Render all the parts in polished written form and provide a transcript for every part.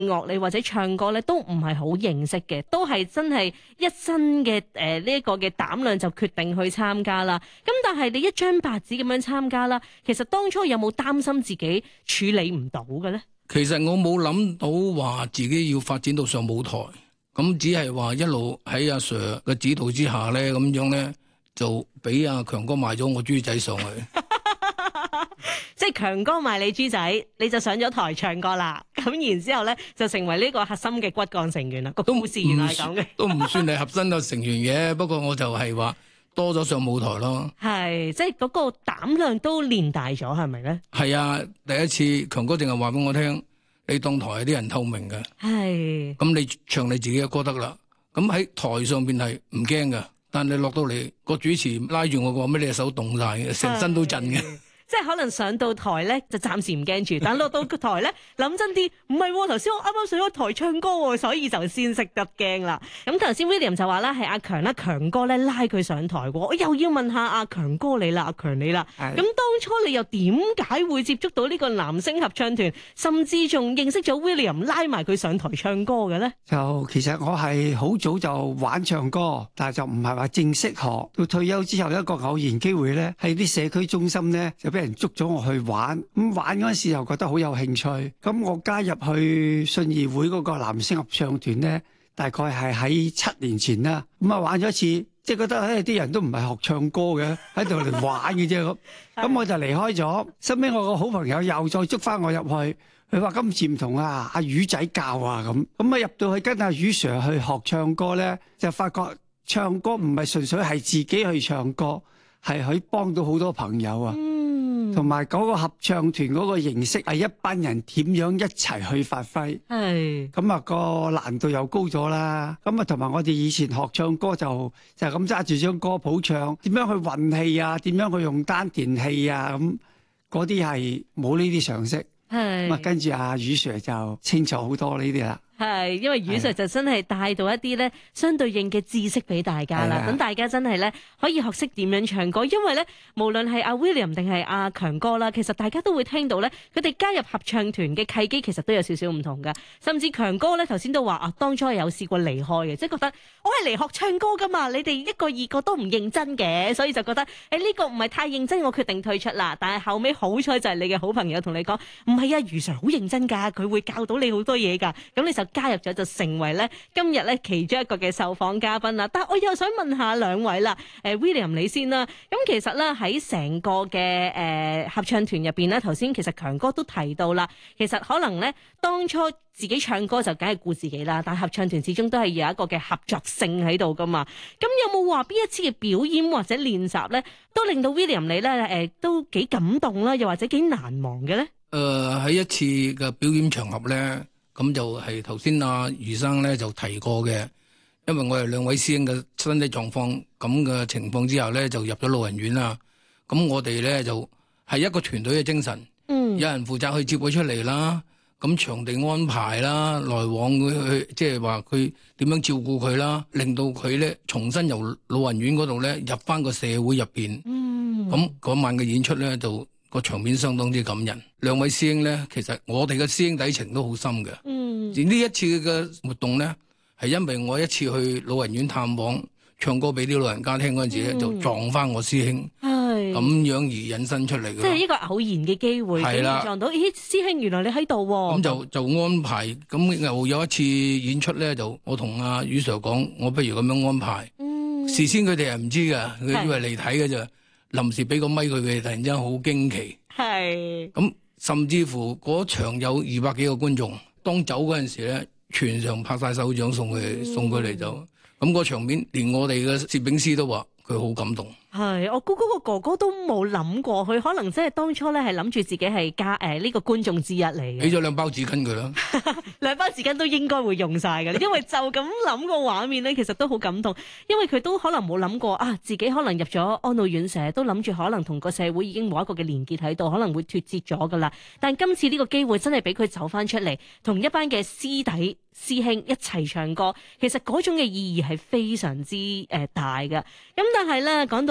樂理或者唱歌咧，都唔係好認識嘅，都係真係一身嘅呢一個嘅膽量就決定去參加啦。咁但係你一張白紙咁樣參加啦，其實當初有冇擔心自己處理唔到嘅咧？ 其實我冇諗到話自己要發展到上舞台，咁只係話一路喺阿 Sir 嘅指導之下咧，咁樣咧就俾阿強哥賣咗我豬仔上去。 即係強哥賣你豬仔，你就上咗台唱歌啦。咁然之後咧，就成為呢個核心嘅骨幹成員啦。個故事原來係咁嘅， 都唔算係核心嘅成員嘅。不過我就係話多咗上舞台咯。 係，即係嗰個膽量都練大咗，係咪咧？ 係啊，第一次強哥淨係話俾我聽，你當台係啲人透明嘅。 係。咁你唱你自己嘅歌得啦。咁喺台上邊係唔驚嘅，但係落到嚟個主持拉住我個咩，你手凍晒嘅，成身都震嘅。 即係可能上到台咧就暫時唔驚住，但落到台咧諗真啲，唔係頭先我啱啱上咗台唱歌，所以就先識得驚啦。咁頭先 William 就話啦，係阿強啦，強哥咧拉佢上台喎。我又要問下阿強哥你啦，阿強你啦。咁當初你又點解會接觸到呢個男聲合唱團，甚至仲認識咗 William 拉埋佢上台唱歌嘅咧？ 就其實我係好早就玩唱歌，但係就唔係話正式學。到退休之後一個偶然機會咧，喺啲社區中心咧就俾人捉咗我去玩，咁玩嗰陣時又覺得好有興趣，咁我加入去信義會嗰個男聲合唱團咧，大概係喺7年前啦，咁啊玩咗一次，即係覺得啲人都唔係學唱歌嘅，喺度嚟玩嘅啫，咁我就離開咗。收尾我個好朋友又再捉翻我入去，佢話今次唔同啊，阿魚仔教啊咁啊入到去跟阿魚 Sir 去學唱歌咧，就發覺唱歌唔係純粹係自己去唱歌，係可以幫到好多朋友啊。同埋嗰個合唱團嗰個形式係一班人點樣一齊去發揮，咁啊個難度又高咗啦。咁啊同埋我哋以前學唱歌就咁揸住張歌譜唱，點樣去運氣啊，點樣去用丹田氣啊，咁嗰啲係冇呢啲常識。咁啊跟住阿雨 Sir 就清楚好多呢啲啦。 係，因為雨 Sir 就真係帶到一啲咧相對應嘅知識俾大家啦，等大家真係咧可以學識點樣唱歌。因為咧，無論係阿 William 定係阿強哥啦，其實大家都會聽到咧，佢哋加入合唱團嘅契機其實都有少少唔同噶。甚至強哥咧頭先都話啊，當初有試過離開嘅，即係覺得我係嚟學唱歌噶嘛，你哋一個二個都唔認真嘅，所以就覺得呢個唔係太認真，我決定退出啦。但係後尾好彩就係你嘅好朋友同你講，唔係啊，余 Sir 好認真㗎，佢會教到你好多嘢㗎，咁你就加入咗，就成為咧今日咧其中一個嘅受訪嘉賓啦。但係我又想問下兩位啦，William 你先啦。咁其實咧喺成個嘅合唱團入邊咧，頭先其實強哥都提到啦，其實可能咧當初自己唱歌就梗係顧自己啦，但係合唱團始終都係有一個嘅合作性喺度噶嘛。咁有冇話邊一次嘅表演或者練習咧，都令到 William 你咧都幾感動啦，又或者幾難忘嘅咧？ 喺一次嘅表演場合咧。咁就係頭先阿余生咧就提過嘅，因為我哋兩位師兄嘅身體狀況咁嘅情況之下咧，就入咗老人院啦。咁我哋咧就係一個團隊嘅精神，有人負責去接佢出嚟啦，咁場地安排啦，來往佢去，即係話佢點樣照顧佢啦，令到佢咧重新由老人院嗰度咧入翻個社會入邊。咁嗰晚嘅演出咧就個場面相當之感人，兩位師兄咧，其實我哋嘅師兄弟情都好深嘅。而呢一次嘅活動咧，係因為我一次去老人院探訪，唱歌俾啲老人家聽嗰陣時咧，就撞翻我師兄，咁樣而引申出嚟嘅。 即係一個偶然嘅機會，係啦，撞到，咦，師兄原來你喺度喎。 咁就安排，咁又有一次演出咧，就我同阿余 Sir 講，我不如咁樣安排。事先佢哋係唔知㗎，佢以為嚟睇嘅啫。臨時俾個咪佢，突然之間好驚奇。咁甚至乎嗰場有200幾個觀眾，當走嗰陣時咧，全場拍晒手掌送佢嚟走。咁個場面，連我哋嘅攝影師都話佢好感動。 係，我估嗰個哥哥都冇諗過，佢可能即係當初咧係諗住自己係加呢個觀眾之一嚟嘅。 俾咗2包紙巾佢啦 ，2包紙巾都應該會用晒嘅，因為就咁諗個畫面咧，其實都好感動。因為佢都可能冇諗過啊，自己可能入咗安老院舍，都諗住可能同個社會已經冇一個嘅連結喺度，可能會脫節咗噶啦。但今次呢個機會真係俾佢走翻出嚟，同一班嘅師弟師兄一齊唱歌，其實嗰種嘅意義係非常之大嘅。咁但係咧講到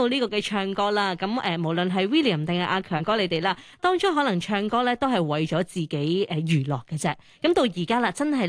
呢個嘅唱歌啦。咁無論係 William 定係阿強哥你哋啦，當初可能唱歌咧都係為咗自己娛樂嘅啫。咁到而家啦，真係